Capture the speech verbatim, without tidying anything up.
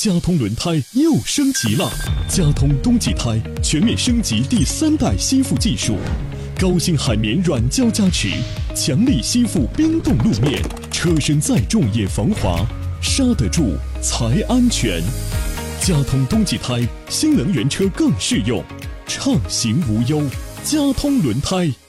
佳通轮胎又升级了，佳通冬季胎全面升级第三代吸附技术，高星海绵软胶加持，强力吸附冰冻路面，车身再重也防滑，刹得住才安全。佳通冬季胎，新能源车更适用，畅行无忧。佳通轮胎。